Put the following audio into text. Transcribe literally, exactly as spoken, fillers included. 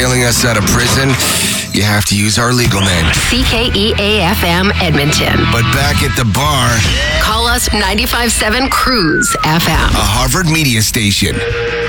bailing us out of prison, you have to use our legal name. C K E A F M Edmonton. But back at the bar, call us ninety-five point seven Cruise F M. a Harvard media station.